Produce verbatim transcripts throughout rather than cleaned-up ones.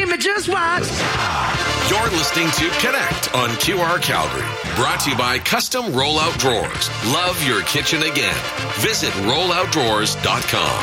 me just watch. You're listening to Connect on Q R Calgary. Brought to you by Custom Rollout Drawers. Love your kitchen again. Visit roll out drawers dot com.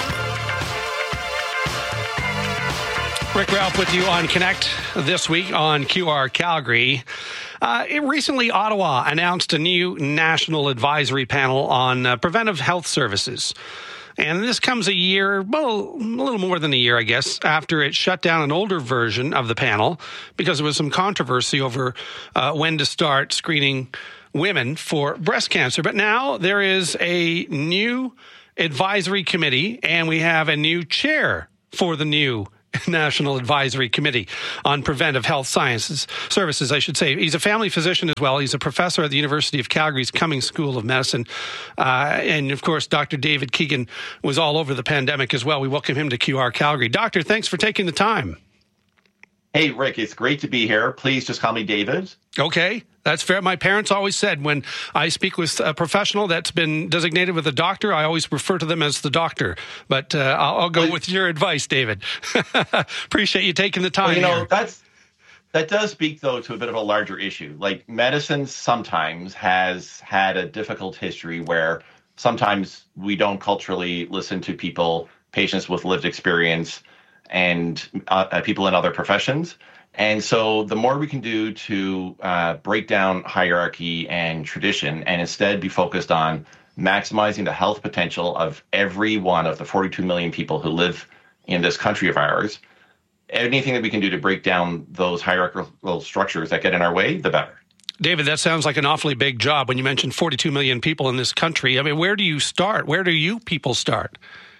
Rick Ralph with you on Connect this week on Q R Calgary. Uh, it recently, Ottawa announced a new national advisory panel on uh, preventive health services. And this comes a year, well, a little more than a year, I guess, after it shut down an older version of the panel because there was some controversy over uh, when to start screening women for breast cancer. But now there is a new advisory committee, and we have a new chair for the new National Advisory Committee on Preventive Health Sciences Services, I should say. He's a family physician as well. He's a professor at the University of Calgary's Cummings School of Medicine. Uh, and, of course, Doctor David Keegan was all over the pandemic as well. We welcome him to Q R Calgary. Doctor, thanks for taking the time. Hey, Rick, it's great to be here. Please just call me David. Okay, that's fair. My parents always said when I speak with a professional that's been designated with a doctor, I always refer to them as the doctor. But uh, I'll, I'll go well, with your advice, David. Appreciate you taking the time. Well, you know, here. that's that does speak, though, to a bit of a larger issue. Like, medicine sometimes has had a difficult history where sometimes we don't culturally listen to people, patients with lived experience, and uh, people in other professions. And so the more we can do to uh, break down hierarchy and tradition and instead be focused on maximizing the health potential of every one of the forty-two million people who live in this country of ours, anything that we can do to break down those hierarchical structures that get in our way, the better. David, that sounds like an awfully big job when you mentioned forty-two million people in this country. I mean, where do you start? Where do you people start?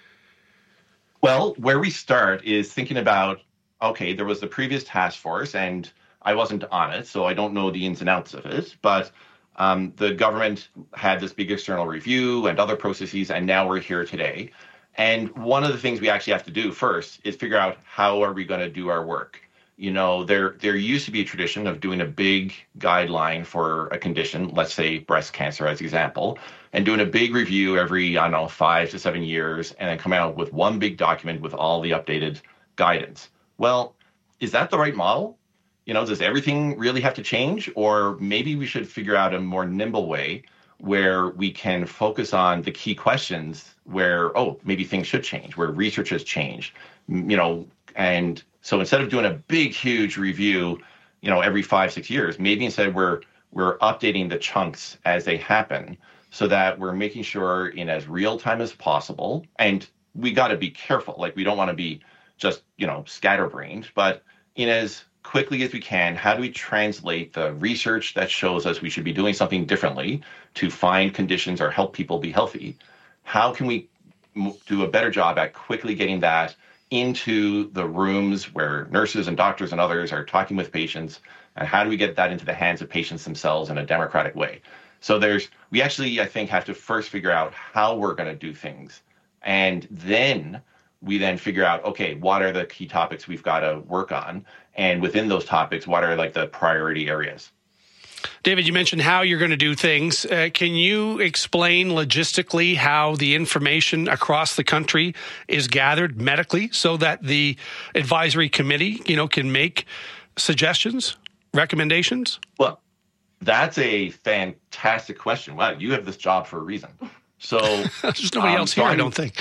Well, where we start is thinking about, okay, there was the previous task force, and I wasn't on it, so I don't know the ins and outs of it. But um, the government had this big external review and other processes, and now we're here today. And one of the things we actually have to do first is figure out how are we going to do our work. You know, there there used to be a tradition of doing a big guideline for a condition, let's say breast cancer as example, and doing a big review every, I don't know, five to seven years, and then coming out with one big document with all the updated guidance. Well, is that the right model? You know, does everything really have to change? Or maybe we should figure out a more nimble way where we can focus on the key questions where, oh, maybe things should change, where research has changed, you know, and so instead of doing a big, huge review, you know, every five, six years, maybe instead we're we're updating the chunks as they happen so that we're making sure in as real time as possible. And we got to be careful. Like, we don't want to be just, you know, scatterbrained, but in as quickly as we can, how do we translate the research that shows us we should be doing something differently to find conditions or help people be healthy? How can we do a better job at quickly getting that into the rooms where nurses and doctors and others are talking with patients, and how do we get that into the hands of patients themselves in a democratic way? So there's, we actually, I think, have to first figure out how we're going to do things. And then we then figure out, okay, what are the key topics we've got to work on? And within those topics, what are like the priority areas? David, you mentioned how you're going to do things. Uh, can you explain logistically how the information across the country is gathered medically so that the advisory committee, you know, can make suggestions, recommendations? Well, that's a fantastic question. Wow, you have this job for a reason. So there's nobody um, else here, I don't think.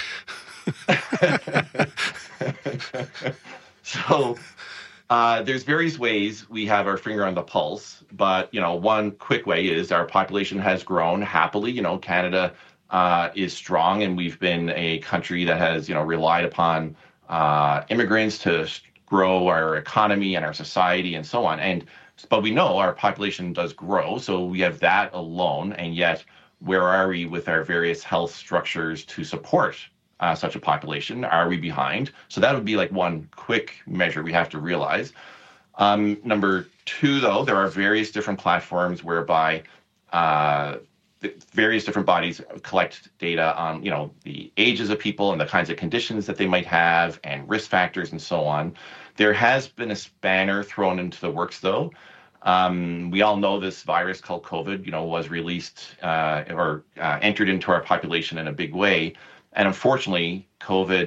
so uh, there's various ways we have our finger on the pulse, but, you know, one quick way is our population has grown happily. You know, Canada uh, is strong, and we've been a country that has, you know, relied upon uh, immigrants to grow our economy and our society and so on. And but we know our population does grow, so we have that alone, and yet where are we with our various health structures to support Uh, such a population? Are we behind? So that would be like one quick measure we have to realize. Um, number two, though, there are various different platforms whereby uh, various different bodies collect data on, you know, the ages of people and the kinds of conditions that they might have and risk factors and so on. There has been a spanner thrown into the works, though. Um, we all know this virus called COVID, you know, was released uh, or uh, entered into our population in a big way. And unfortunately, COVID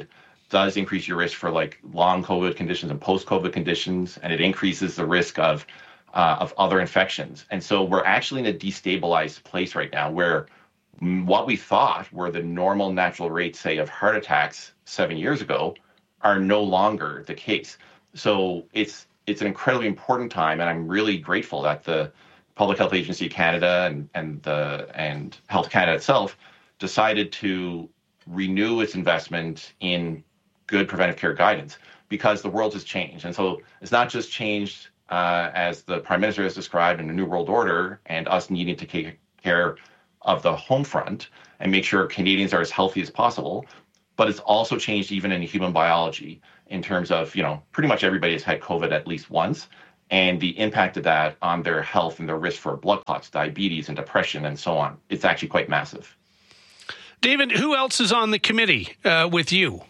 does increase your risk for like long COVID conditions and post-COVID conditions, and it increases the risk of uh, of other infections. And so we're actually in a destabilized place right now where what we thought were the normal natural rates, say, of heart attacks seven years ago are no longer the case. So it's it's an incredibly important time, and I'm really grateful that the Public Health Agency of Canada and and the and Health Canada itself decided to renew its investment in good preventive care guidance, because the world has changed. And so it's not just changed uh, as the Prime Minister has described in a New World Order and us needing to take care of the home front and make sure Canadians are as healthy as possible, but it's also changed even in human biology in terms of, you know, pretty much everybody has had COVID at least once, and the impact of that on their health and their risk for blood clots, diabetes, and depression, and so on. It's actually quite massive. David, who else is on the committee uh, with you?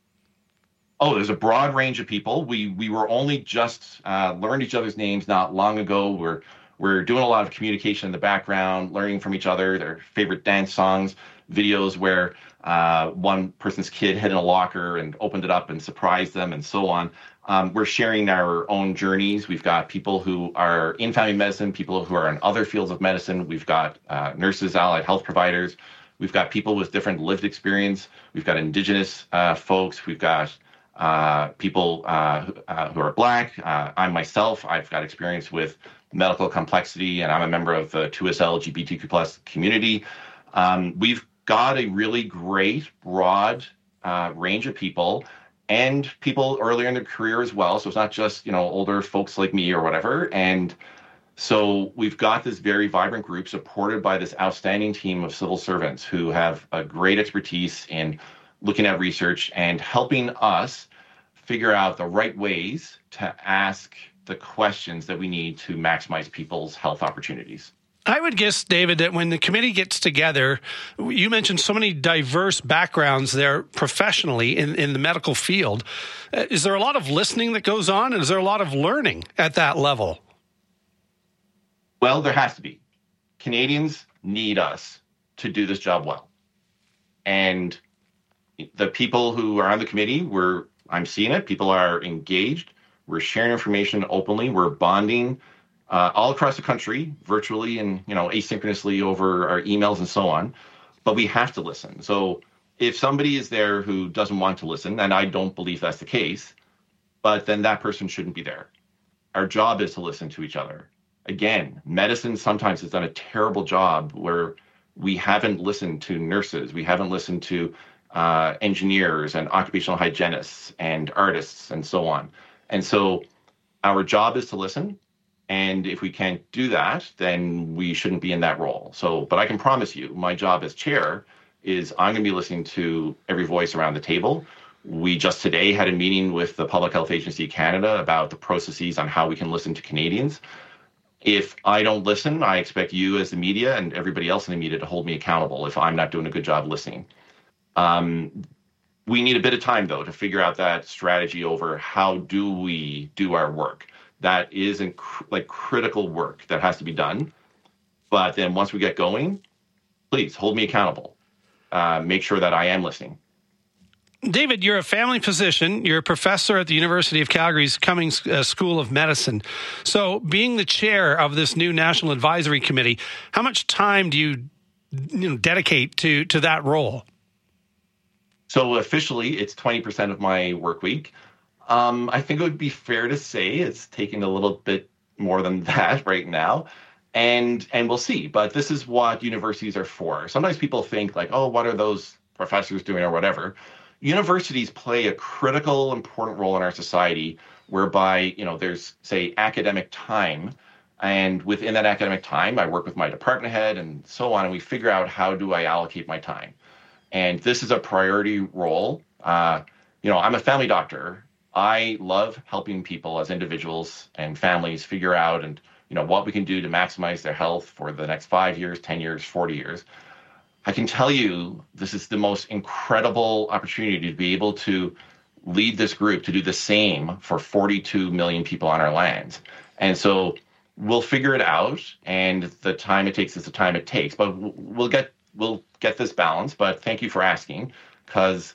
Oh, there's a broad range of people. We we were only just uh, learned each other's names not long ago. We're we're doing a lot of communication in the background, learning from each other, their favorite dance songs, videos where uh, one person's kid hid in a locker and opened it up and surprised them, and so on. Um, we're sharing our own journeys. We've got people who are in family medicine, people who are in other fields of medicine. We've got uh, nurses, allied health providers. We've got people with different lived experience. We've got Indigenous uh, folks. We've got uh, people uh, uh, who are Black. Uh, I'm myself. I've got experience with medical complexity, and I'm a member of the two S L G B T Q plus community. Um, we've got a really great, broad uh, range of people, and people earlier in their career as well. So it's not just, you know, older folks like me or whatever. And so we've got this very vibrant group supported by this outstanding team of civil servants who have a great expertise in looking at research and helping us figure out the right ways to ask the questions that we need to maximize people's health opportunities. I would guess, David, that when the committee gets together, you mentioned so many diverse backgrounds there professionally in, in the medical field. Uh, is there a lot of listening that goes on, and is there a lot of learning at that level? Well, there has to be. Canadians need us to do this job well. And the people who are on the committee, we're, I'm seeing it, people are engaged. We're sharing information openly. We're bonding uh, all across the country, virtually and, you know, asynchronously over our emails and so on. But we have to listen. So if somebody is there who doesn't want to listen, and I don't believe that's the case, but then that person shouldn't be there. Our job is to listen to each other. Again, medicine sometimes has done a terrible job where we haven't listened to nurses. We haven't listened to uh, engineers and occupational hygienists and artists and so on. And so our job is to listen. And if we can't do that, then we shouldn't be in that role. So, but I can promise you, my job as chair is I'm going to be listening to every voice around the table. We just today had a meeting with the Public Health Agency of Canada about the processes on how we can listen to Canadians. If I don't listen, I expect you as the media and everybody else in the media to hold me accountable if I'm not doing a good job listening. Um, we need a bit of time, though, to figure out that strategy over how do we do our work. That is inc- like critical work that has to be done. But then once we get going, please hold me accountable. Uh, make sure that I am listening. David, you're a family physician. You're a professor at the University of Calgary's Cummings uh, School of Medicine. So being the chair of this new National Advisory Committee, how much time do you, you know, dedicate to, to that role? So officially, it's twenty percent of my work week. Um, I think it would be fair to say it's taking a little bit more than that right now. And and we'll see. But this is what universities are for. Sometimes people think like, oh, what are those professors doing or whatever? Universities play a critical, important role in our society whereby, you know, there's, say, academic time. And within that academic time, I work with my department head and so on. And we figure out how do I allocate my time. And this is a priority role. Uh, you know, I'm a family doctor. I love helping people as individuals and families figure out and, you know, what we can do to maximize their health for the next five years, ten years, forty years. I can tell you this is the most incredible opportunity to be able to lead this group to do the same for forty-two million people on our lands. And so we'll figure it out, and the time it takes is the time it takes. But we'll get we'll get this balance. But thank you for asking, because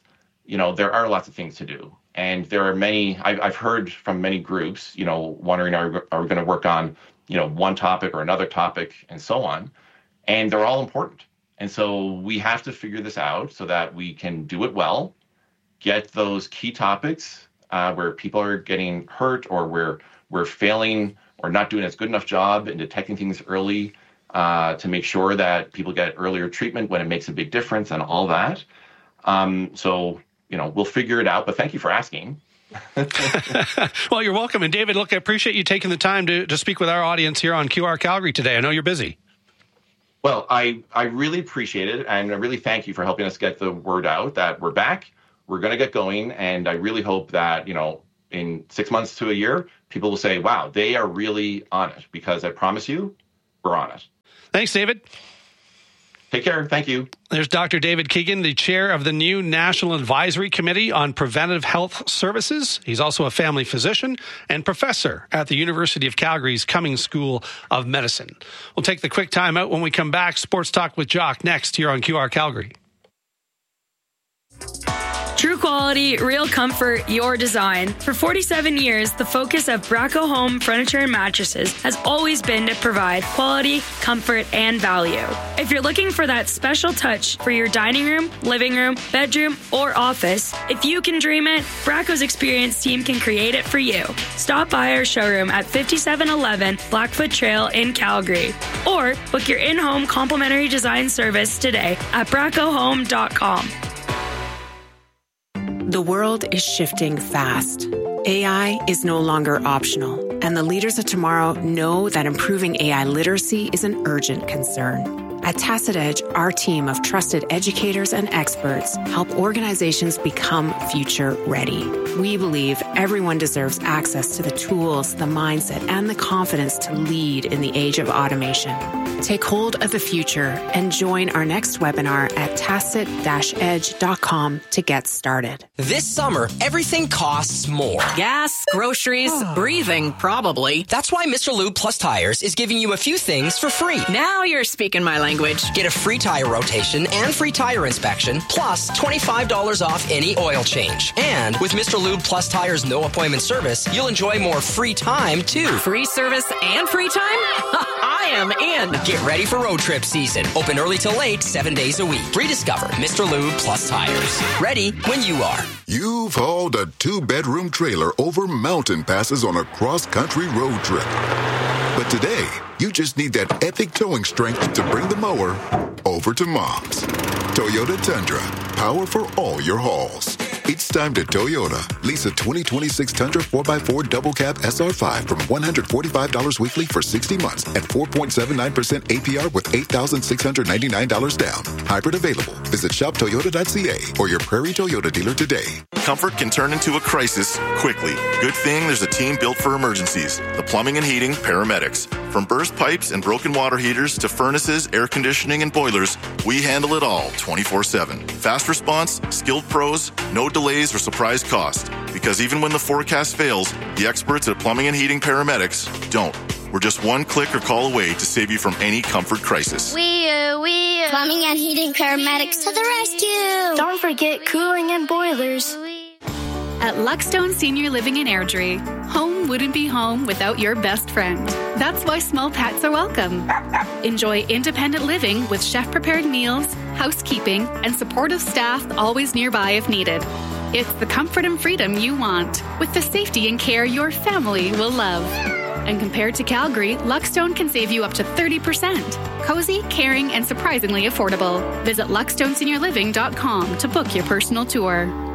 you know, there are lots of things to do. And there are many, I've, I've heard from many groups, you know, wondering, are, are we going to work on, you know, one topic or another topic and so on. And they're all important. And so we have to figure this out so that we can do it well, get those key topics uh, where people are getting hurt or where we're failing or not doing as good enough job in detecting things early uh, to make sure that people get earlier treatment when it makes a big difference and all that. Um, so, you know, we'll figure it out, but thank you for asking. Well, you're welcome. And David, look, I appreciate you taking the time to, to speak with our audience here on Q R Calgary today. I know you're busy. Well, I, I really appreciate it. And I really thank you for helping us get the word out that we're back. We're going to get going. And I really hope that, you know, in six months to a year, people will say, wow, they are really on it, because I promise you, we're on it. Thanks, David. Take care. Thank you. There's Doctor David Keegan, the chair of the new National Advisory Committee on Preventive Health Services. He's also a family physician and professor at the University of Calgary's Cummings School of Medicine. We'll take the quick time out. When we come back, Sports Talk with Jock next here on Q R Calgary. True quality, real comfort, your design. For forty-seven years, the focus of Braco Home Furniture and Mattresses has always been to provide quality, comfort, and value. If you're looking for that special touch for your dining room, living room, bedroom, or office, if you can dream it, Braco's experienced team can create it for you. Stop by our showroom at fifty-seven eleven Blackfoot Trail in Calgary, or book your in-home complimentary design service today at braco home dot com. The world is shifting fast. A I is no longer optional, and the leaders of tomorrow know that improving A I literacy is an urgent concern. At Tacit Edge, our team of trusted educators and experts help organizations become future ready. We believe everyone deserves access to the tools, the mindset, and the confidence to lead in the age of automation. Take hold of the future and join our next webinar at tacit dash edge dot com to get started. This summer, everything costs more. Gas, groceries, breathing, probably. That's why Mister Lube Plus Tires is giving you a few things for free. Now you're speaking my language. Get a free tire rotation and free tire inspection, plus twenty-five dollars off any oil change. And with Mister Lube Plus Tires no appointment service, you'll enjoy more free time too. Free service and free time? I am in. Get ready for road trip season. Open early till late, seven days a week. Rediscover Mister Lube Plus Tires. Ready when you are. You've hauled a two-bedroom trailer over mountain passes on a cross-country road trip. But today, you just need that epic towing strength to bring the mower over to Mom's. Toyota Tundra. Power for all your hauls. It's time to Toyota. Lease a twenty twenty-six Tundra four by four Double Cab S R five from one hundred forty-five dollars weekly for sixty months at four point seven nine percent A P R with eight thousand six hundred ninety-nine dollars down. Hybrid available. Visit shop toyota dot c a or your Prairie Toyota dealer today. Comfort can turn into a crisis quickly. Good thing there's a team built for emergencies. The Plumbing and Heating Paramedics. From burst pipes and broken water heaters to furnaces, air conditioning, and boilers, we handle it all twenty-four seven. Fast response, skilled pros, no delays or surprise cost. Because even when the forecast fails, the experts at Plumbing and Heating Paramedics don't. We're just one click or call away to save you from any comfort crisis. We, uh, we, uh, Plumbing and Heating Paramedics to the rescue. Don't forget cooling and boilers. At Luckstone Senior Living in Airdrie, home wouldn't be home without your best friend. That's why small pets are welcome. Enjoy independent living with chef-prepared meals, housekeeping, and supportive staff always nearby if needed. It's the comfort and freedom you want, with the safety and care your family will love. And compared to Calgary, Luckstone can save you up to thirty percent. Cozy, caring, and surprisingly affordable. Visit luckstone senior living dot com to book your personal tour.